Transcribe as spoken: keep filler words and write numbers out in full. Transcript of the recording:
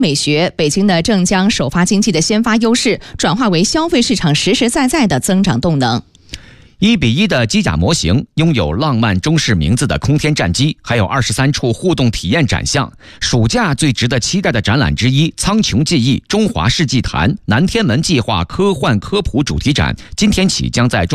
美学，北京呢正将首发经济的先发优势转化为消费市场实实在在的增长动能。 一比一的机甲模型，拥有浪漫中式名字的空天战机，还有二十三处互动体验展项。暑假最值得期待的展览之一——苍穹记忆中华世纪坛南天门计划科幻科普主题展，今天起将在中